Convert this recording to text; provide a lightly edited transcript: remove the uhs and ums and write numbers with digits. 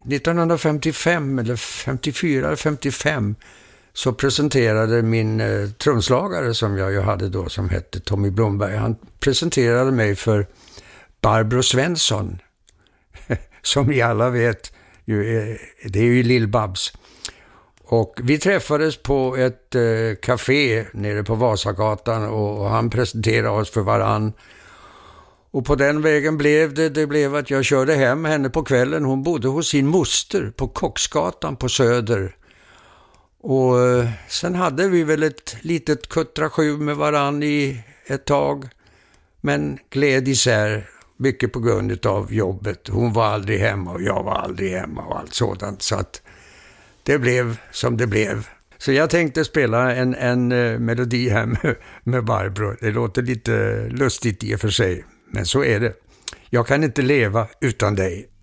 1955 eller 54 eller 55 så presenterade min trumslagare som jag ju hade då, som hette Tommy Blomberg, han presenterade mig för Barbro Svensson som ni alla vet det är ju Lill-Babs. Och vi träffades på ett café nere på Vasagatan och han presenterade oss för varann. Och på den vägen blev det blev att jag körde hem henne på kvällen. Hon bodde hos sin moster på Kocksgatan på Söder. Och sen hade vi väl ett litet kuttrasju med varann i ett tag. Men gled isär, mycket på grund av jobbet. Hon var aldrig hemma och jag var aldrig hemma och allt sådant. Så att det blev som det blev. Så jag tänkte spela en melodi här med Barbro. Det låter lite lustigt i och för sig, men så är det. Jag kan inte leva utan dig.